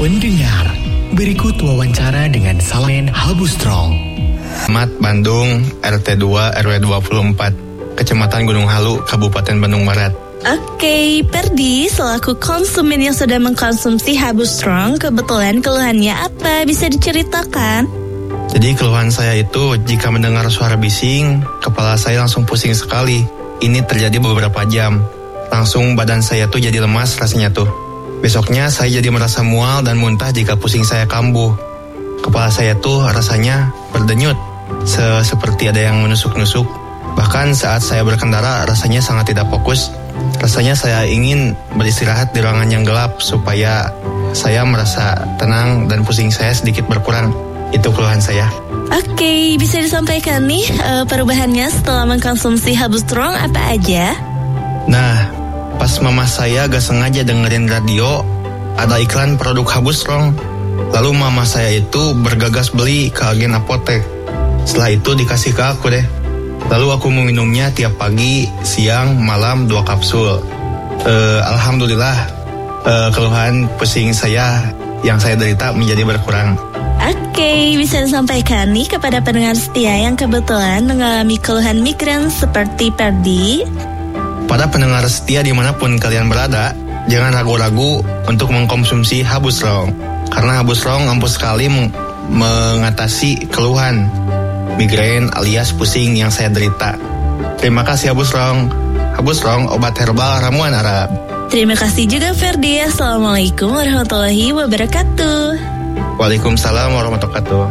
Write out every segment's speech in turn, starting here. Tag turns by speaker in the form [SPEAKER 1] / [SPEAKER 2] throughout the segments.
[SPEAKER 1] pendengar, berikut wawancara dengan Salamen Habustrong.
[SPEAKER 2] Mat Bandung, RT 2 RW 24, Kecamatan Gunung Halu, Kabupaten Bandung Barat.
[SPEAKER 3] Oke, Perdi, selaku konsumen yang sudah mengkonsumsi Habustrong, kebetulan keluhannya apa? Bisa diceritakan?
[SPEAKER 2] Jadi keluhan saya itu, jika mendengar suara bising, kepala saya langsung pusing sekali. Ini terjadi beberapa jam. Langsung badan saya tuh jadi lemas rasanya tuh. Besoknya saya jadi merasa mual dan muntah jika pusing saya kambuh. Kepala saya tuh rasanya berdenyut, seperti ada yang menusuk-nusuk. Bahkan saat saya berkendara rasanya sangat tidak fokus. Rasanya saya ingin beristirahat di ruangan yang gelap supaya saya merasa tenang dan pusing saya sedikit berkurang. Itu keluhan saya.
[SPEAKER 3] Oke, bisa disampaikan nih perubahannya setelah mengkonsumsi Habustrong apa aja?
[SPEAKER 2] Nah, pas mama saya gak sengaja dengerin radio, ada iklan produk Habustrong. Lalu mama saya itu bergegas beli ke agen apotek. Setelah itu dikasih ke aku deh. Lalu aku meminumnya tiap pagi, siang, malam 2 kapsul. Alhamdulillah, keluhan pusing saya yang saya derita menjadi berkurang.
[SPEAKER 3] Oke, bisa disampaikan nih kepada pendengar setia yang kebetulan mengalami keluhan migran seperti Perdi.
[SPEAKER 2] Pada pendengar setia dimanapun kalian berada, jangan ragu-ragu untuk mengkonsumsi Habustrong. Karena Habustrong ampuh sekali mengatasi keluhan migrain alias pusing yang saya derita. Terima kasih Habustrong. Habustrong, obat herbal ramuan Arab.
[SPEAKER 3] Terima kasih juga Ferdi. Assalamualaikum warahmatullahi wabarakatuh.
[SPEAKER 2] Waalaikumsalam warahmatullahi wabarakatuh.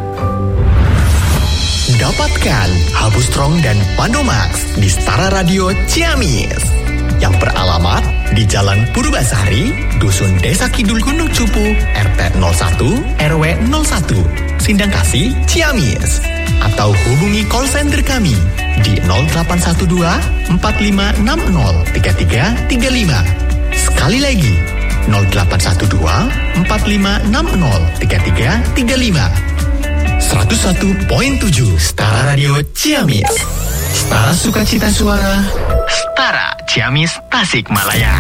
[SPEAKER 1] Dapatkan Habustrong dan Panomax di Setara Radio Ciamis yang beralamat di Jalan Purbasari, Dusun Desa Kidul Gunung Cupu, RT 01 RW 01, Sindangkasih, Ciamis. Atau hubungi call center kami di 0812 4560 3335. Sekali lagi 0812 4560 3335. 101.7 Setara Radio Ciamis. Setara Sukacita Suara. Setara Ciamis Tasikmalaya.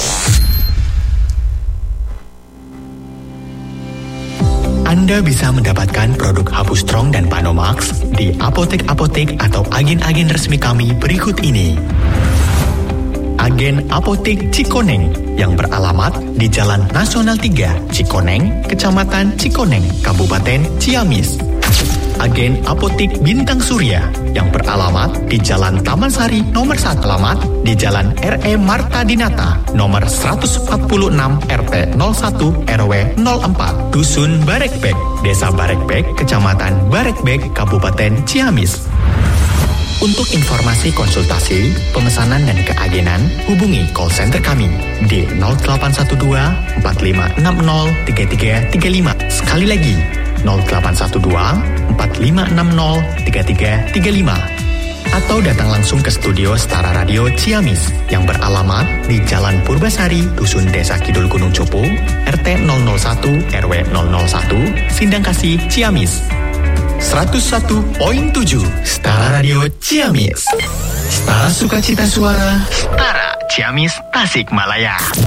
[SPEAKER 1] Anda bisa mendapatkan produk Habustrong dan Panomax di apotek-apotek atau agen-agen resmi kami berikut ini. Agen Apotek Cikoneng yang beralamat di Jalan Nasional 3, Cikoneng, Kecamatan Cikoneng, Kabupaten Ciamis. Agen Apotek Bintang Surya yang beralamat di Jalan Taman Sari nomor 1, alamat di Jalan R.E. Marta Dinata nomor 146 RT 01 RW 04, Dusun Barekbek, Desa Barekbek, Kecamatan Barekbek, Kabupaten Ciamis. Untuk informasi konsultasi, pemesanan dan keagenan, hubungi call center kami di 0812 4560 3335. Sekali lagi, 0812 4560 3335. Atau datang langsung ke studio Setara Radio Ciamis yang beralamat di Jalan Purbasari, Dusun Desa Kidul Gunung Cupu, RT 001 RW 001, Sindangkasih, Ciamis. 101.7 Setara Radio Ciamis. Setara Sukacita Suara. Setara Ciamis Tasikmalaya.